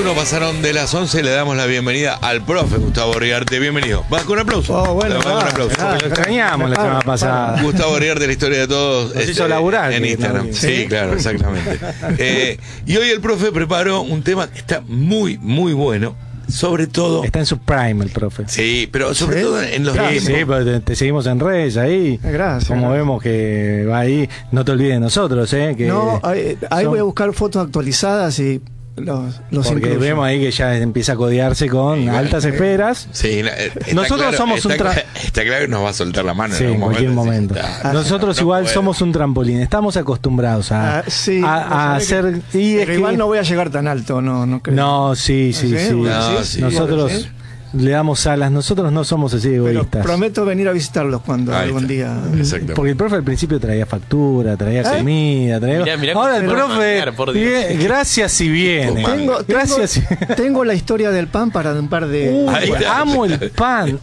21 pasaron de las 11. Le damos la bienvenida al profe Gustavo Riarte. Bienvenido. Va con un aplauso. Oh, bueno, con un aplauso. Lo extrañamos la semana pasada. Gustavo Riarte, la historia de todos. Nos hizo laburar en Instagram. Sí, claro, exactamente. Y hoy el profe preparó un tema que está muy, muy bueno. Sobre todo. Está en su prime el profe. Sí, pero sobre todo en los tiempos. Sí, pero te seguimos en redes ahí. Gracias. Como vemos que va ahí, no te olvides de nosotros, que no, ahí voy a buscar fotos actualizadas y los porque incluyo. Vemos ahí que ya empieza a codearse con altas esferas. Sí, nosotros claro, somos está claro que nos va a soltar la mano sí, en algún cualquier momento. Nosotros no igual somos un trampolín, estamos acostumbrados a hacer. Pero igual no voy a llegar tan alto, no creo. No, sí. Nosotros ¿sí? le damos alas, nosotros no somos así egoístas. Pero prometo venir a visitarlos cuando algún día. Porque el profe al principio traía factura, traía comida, traía. Mirá ahora el profe, gracias si viene. Tengo la historia del pan para un par de. Amo el pan.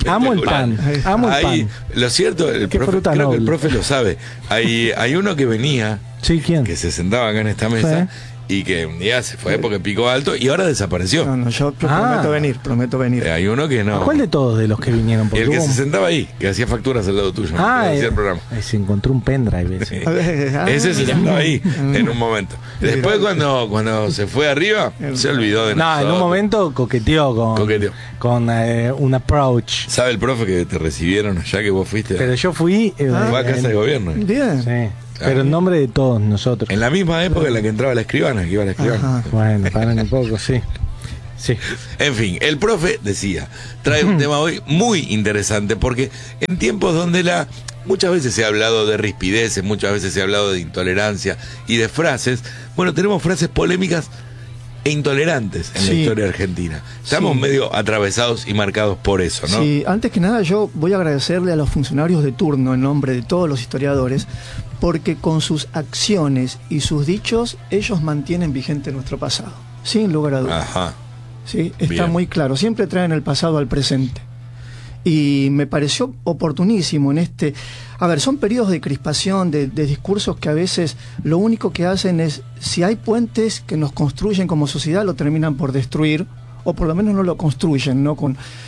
Lo cierto, creo que el profe lo sabe. Hay uno que venía, sí, ¿quién? Que se sentaba acá en esta mesa. ¿Sí? Y que un día se fue porque picó alto y ahora desapareció. No, yo prometo venir. Hay uno que no. ¿Cuál de todos de los que vinieron? Y el que se sentaba ahí, que hacía facturas al lado tuyo. Hacía el programa. Se encontró un pendrive. Ese se sentaba ahí en un momento. Después cuando se fue arriba, se olvidó de nosotros. No, en un momento coqueteó con un approach. ¿Sabe el profe que te recibieron allá que vos fuiste? Pero yo fui. Fue a casa de gobierno. Bien. Sí. Pero en nombre de todos nosotros. En la misma época en la que entraba la escribana, que iba la escribana. Bueno, paran un poco, sí. En fin, el profe decía, trae un tema hoy muy interesante, porque en tiempos donde muchas veces se ha hablado de rispideces, muchas veces se ha hablado de intolerancia y de frases, bueno, tenemos frases polémicas e intolerantes en la historia argentina. Estamos medio atravesados y marcados por eso, ¿no? Sí, antes que nada yo voy a agradecerle a los funcionarios de turno en nombre de todos los historiadores, porque con sus acciones y sus dichos ellos mantienen vigente nuestro pasado, sin lugar a dudas. Ajá. Sí, está muy claro, siempre traen el pasado al presente. Y me pareció oportunísimo en son periodos de crispación, de discursos que a veces lo único que hacen es, si hay puentes que nos construyen como sociedad, lo terminan por destruir, o por lo menos no lo construyen, ¿no?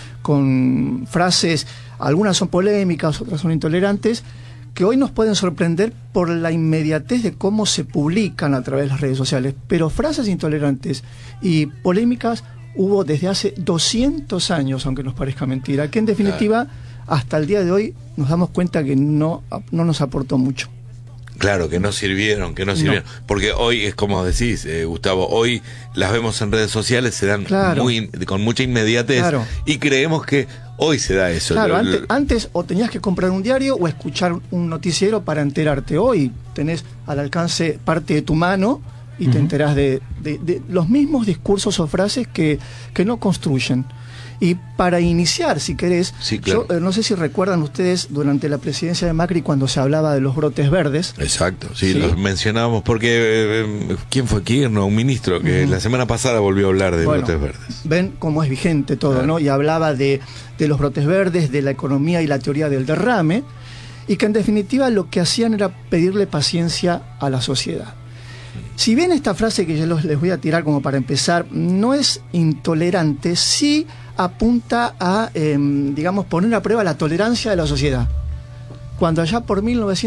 Con frases, algunas son polémicas, otras son intolerantes, que hoy nos pueden sorprender por la inmediatez de cómo se publican a través de las redes sociales. Pero frases intolerantes y polémicas hubo desde hace 200 años, aunque nos parezca mentira, que en definitiva, hasta el día de hoy, nos damos cuenta que no nos aportó mucho. Claro, que no sirvieron. Porque hoy es como decís, Gustavo, hoy las vemos en redes sociales, se dan con mucha inmediatez y creemos que hoy se da eso. Claro, antes o tenías que comprar un diario o escuchar un noticiero para enterarte. Hoy tenés al alcance parte de tu mano y te enterás de los mismos discursos o frases que no construyen. Y para iniciar, si querés, yo no sé si recuerdan ustedes durante la presidencia de Macri cuando se hablaba de los brotes verdes. Exacto, sí. Los mencionábamos porque ¿quién fue Kirchner? Un ministro que la semana pasada volvió a hablar de brotes verdes. Ven cómo es vigente todo, ¿no? Y hablaba de los brotes verdes, de la economía y la teoría del derrame, y que en definitiva lo que hacían era pedirle paciencia a la sociedad. Si bien esta frase que yo les voy a tirar como para empezar no es intolerante, sí apunta a, poner a prueba la tolerancia de la sociedad. Cuando allá por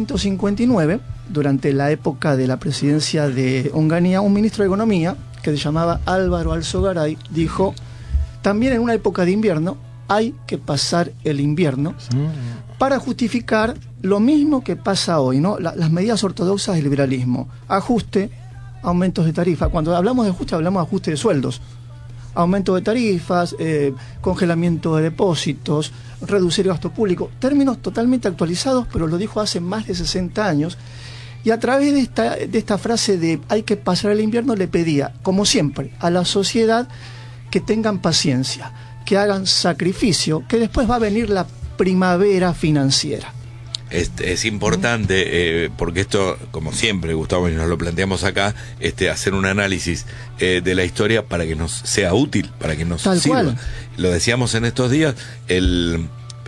1959, durante la época de la presidencia de Onganía, un ministro de Economía, que se llamaba Álvaro Alzogaray, dijo, también en una época de invierno hay que pasar el invierno, para justificar lo mismo que pasa hoy, ¿no? Las medidas ortodoxas del liberalismo, ajuste, aumentos de tarifa. Cuando hablamos de ajuste, hablamos de ajuste de sueldos. Aumento de tarifas, congelamiento de depósitos, reducir gasto público, términos totalmente actualizados, pero lo dijo hace más de 60 años, y a través de esta frase de hay que pasar el invierno le pedía, como siempre, a la sociedad que tengan paciencia, que hagan sacrificio, que después va a venir la primavera financiera. Es importante, porque esto, como siempre, Gustavo, y nos lo planteamos acá, hacer un análisis de la historia para que nos sea útil, para que nos sirva. Cual. Lo decíamos en estos días, el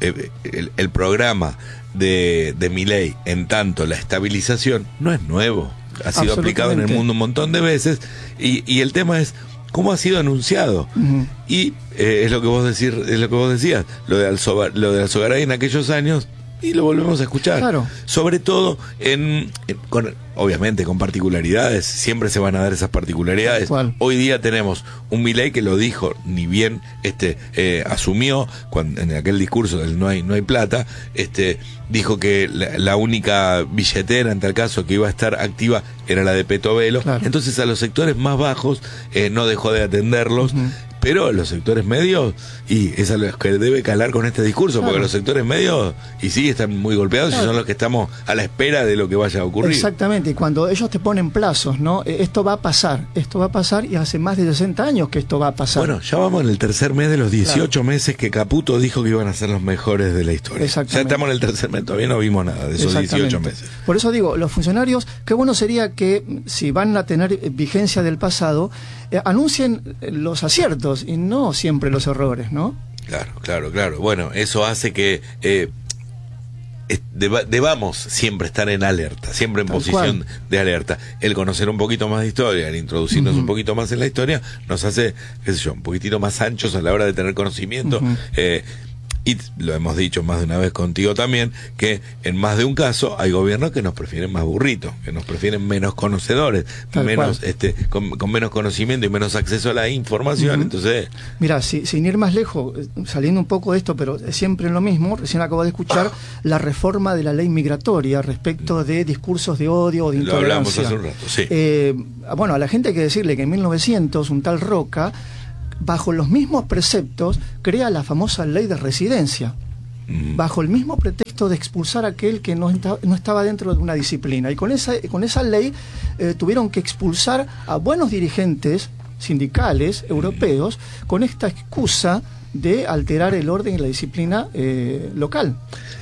programa de Milei, en tanto la estabilización, no es nuevo, ha sido aplicado en el mundo un montón de veces, y el tema es cómo ha sido anunciado. Y es lo que vos decías, lo de Alzogaray en aquellos años, y lo volvemos a escuchar. Claro. Sobre todo obviamente con particularidades, siempre se van a dar esas particularidades. ¿Cuál? Hoy día tenemos un Milei que lo dijo, ni bien asumió en aquel discurso del no hay plata, dijo que la única billetera en tal caso que iba a estar activa era la de Petovelo. Claro. Entonces a los sectores más bajos no dejó de atenderlos. Pero los sectores medios, y es a los que debe calar con este discurso, claro, porque los sectores medios, y sí, están muy golpeados, claro, y son los que estamos a la espera de lo que vaya a ocurrir. Exactamente, y cuando ellos te ponen plazos, ¿no? Esto va a pasar, y hace más de 60 años que esto va a pasar. Bueno, ya vamos en el tercer mes de los 18 meses que Caputo dijo que iban a ser los mejores de la historia. Ya estamos en el tercer mes, todavía no vimos nada de esos 18 meses. Por eso digo, los funcionarios, qué bueno sería que, si van a tener vigencia del pasado, anuncien los aciertos y no siempre los errores, ¿no? Claro. Bueno, eso hace que debamos siempre estar en alerta, siempre en posición de alerta. El conocer un poquito más de historia, el introducirnos un poquito más en la historia, nos hace, qué sé yo, un poquitito más anchos a la hora de tener conocimiento. Y lo hemos dicho más de una vez contigo también, que en más de un caso hay gobiernos que nos prefieren más burritos, que nos prefieren menos conocedores, menos con menos conocimiento y menos acceso a la información. Entonces, mira, sin ir más lejos, saliendo un poco de esto, pero siempre en lo mismo, recién acabo de escuchar la reforma de la ley migratoria respecto de discursos de odio o de intolerancia. Lo hablamos hace un rato, sí. Bueno, a la gente hay que decirle que en 1900 un tal Roca, bajo los mismos preceptos, crea la famosa ley de residencia, bajo el mismo pretexto de expulsar a aquel que no estaba dentro de una disciplina. Y con esa ley tuvieron que expulsar a buenos dirigentes sindicales europeos con esta excusa de alterar el orden y la disciplina local.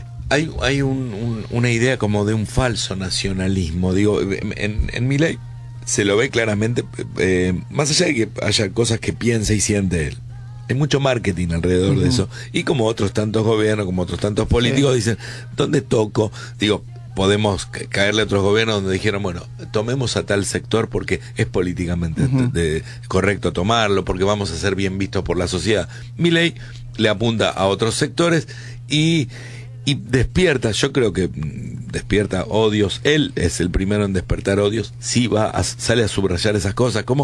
Hay una idea como de un falso nacionalismo, digo, en Milei se lo ve claramente, más allá de que haya cosas que piensa y siente él. Hay mucho marketing alrededor de eso. Y como otros tantos gobiernos, como otros tantos políticos, dicen, ¿dónde toco? Digo, podemos caerle a otros gobiernos donde dijeron, bueno, tomemos a tal sector porque es políticamente correcto tomarlo, porque vamos a ser bien vistos por la sociedad. Milei le apunta a otros sectores y despierta, yo creo que despierta odios. Él es el primero en despertar odios. Sí sale a subrayar esas cosas, como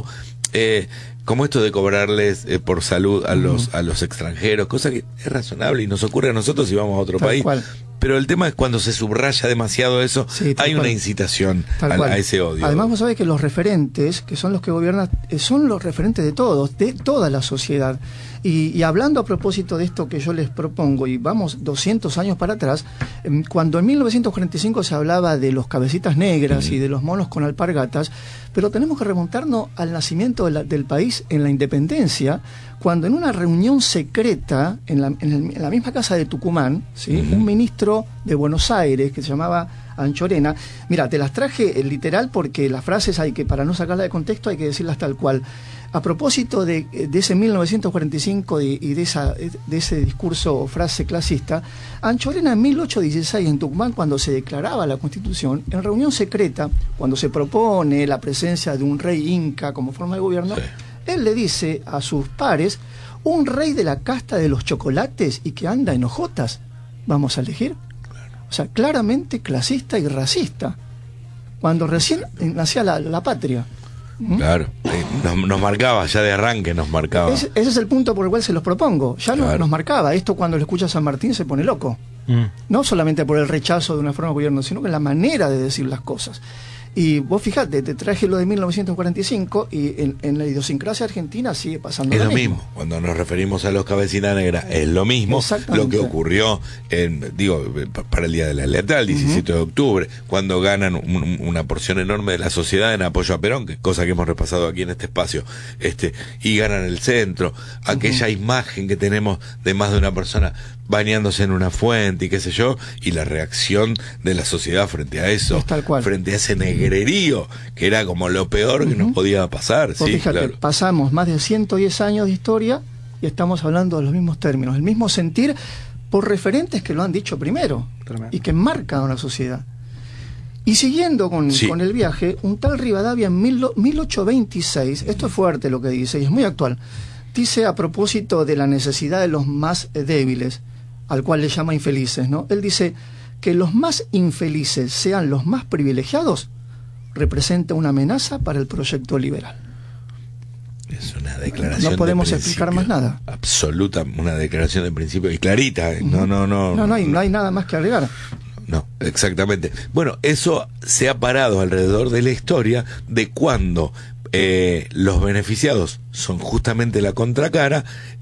esto de cobrarles por salud a los extranjeros, cosa que es razonable y nos ocurre a nosotros si vamos a otro país. Pero el tema es cuando se subraya demasiado eso, hay una incitación a ese odio. Además, vos sabés que los referentes, que son los que gobiernan, son los referentes de todos, de toda la sociedad. Y hablando a propósito de esto que yo les propongo, y vamos 200 años para atrás, cuando en 1945 se hablaba de los cabecitas negras y de los monos con alpargatas, pero tenemos que remontarnos al nacimiento del país en la independencia, cuando en una reunión secreta en la misma casa de Tucumán, ¿sí? Un ministro de Buenos Aires que se llamaba Anchorena, mira, te las traje literal porque las frases para no sacarla de contexto hay que decirlas tal cual. A propósito de ese 1945 y de ese discurso o frase clasista, Anchorena en 1816 en Tucumán, cuando se declaraba la Constitución, en reunión secreta, cuando se propone la presencia de un rey inca como forma de gobierno, él le dice a sus pares, un rey de la casta de los chocolates y que anda en hojotas, ¿vamos a elegir? O sea, claramente clasista y racista, cuando recién nacía la patria. Claro, nos marcaba, ya de arranque nos marcaba. Ese es el punto por el cual se los propongo. Ya nos marcaba. Esto cuando lo escucha San Martín se pone loco. No solamente por el rechazo de una forma de gobierno, sino que la manera de decir las cosas. Y vos fijate, te traje lo de 1945 y en la idiosincrasia argentina sigue pasando lo mismo. Cuando nos referimos a los cabecitas negras, es lo mismo. Lo que ocurrió para el Día de la Lealtad, el 17 de octubre, cuando ganan una porción enorme de la sociedad en apoyo a Perón, cosa que hemos repasado aquí en este espacio, y ganan el centro, aquella imagen que tenemos de más de una persona bañándose en una fuente y qué sé yo, y la reacción de la sociedad frente a eso, frente a ese negrerío, que era como lo peor que nos podía pasar. Pues fíjate, pasamos más de 110 años de historia y estamos hablando de los mismos términos, el mismo sentir por referentes que lo han dicho primero y que marcan a una sociedad. Y siguiendo con el viaje, un tal Rivadavia en 1826, esto es fuerte lo que dice y es muy actual, dice a propósito de la necesidad de los más débiles, al cual le llama infelices, ¿no? Él dice que los más infelices sean los más privilegiados, representa una amenaza para el proyecto liberal. Es una declaración. No podemos explicar más nada. Absoluta, una declaración de principio y clarita. No hay nada más que agregar. No, exactamente. Bueno, eso se ha parado alrededor de la historia de cuando los beneficiados son justamente la contracara,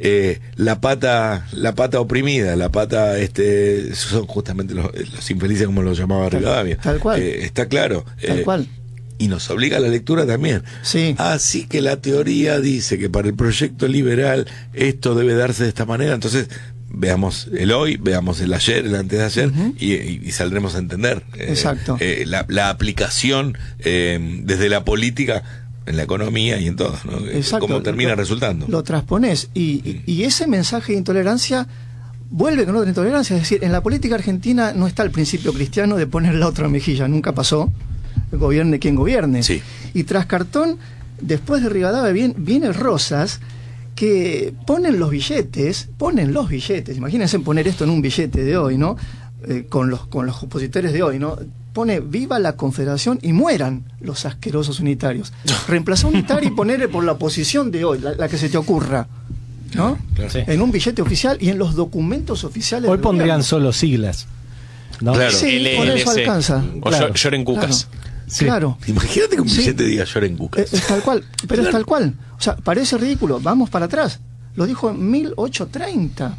la pata oprimida, la pata son justamente los infelices, como lo llamaba Rivadavia. Tal cual. Está claro. Tal cual. Y nos obliga a la lectura también. Sí. Así que la teoría dice que para el proyecto liberal esto debe darse de esta manera. Entonces, veamos el hoy, veamos el ayer, el antes de ayer, y saldremos a entender exacto. La aplicación desde la política en la economía y en todo, ¿no? Cómo termina resultando. Lo transponés y ese mensaje de intolerancia vuelve con otra intolerancia. Es decir, en la política argentina no está el principio cristiano de poner la otra mejilla, nunca pasó. Gobierne quien gobierne. Sí. Y tras Cartón, después de Rivadavia viene Rosas, que ponen los billetes, imagínense poner esto en un billete de hoy, ¿no? Con los opositores de hoy, ¿no? Pone viva la Confederación y mueran los asquerosos unitarios. Reemplazar unitario y poner por la oposición de hoy, la que se te ocurra, ¿no? Claro. Sí. En un billete oficial y en los documentos oficiales. Hoy pondrían solo siglas, ¿no? Claro. Sí, con eso alcanza. O lloren cucas. Claro. Sí. Claro. Imagínate que un billete diga lloren cucas. Es tal cual, pero es tal cual. O sea, parece ridículo. Vamos para atrás. Lo dijo en 1830.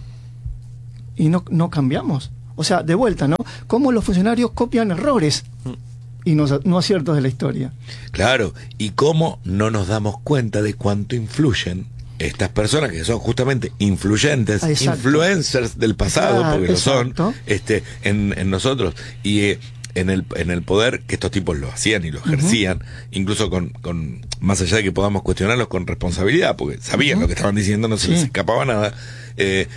Y no cambiamos. O sea, de vuelta, ¿no? Cómo los funcionarios copian errores y no aciertos de la historia. Claro, y cómo no nos damos cuenta de cuánto influyen estas personas que son justamente influyentes, influencers del pasado, porque lo son, en nosotros. Y en el poder que estos tipos lo hacían y lo ejercían, incluso con más allá de que podamos cuestionarlos con responsabilidad, porque sabían lo que estaban diciendo, no se les escapaba nada,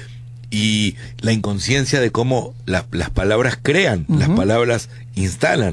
y la inconsciencia de cómo las palabras crean, las palabras instalan.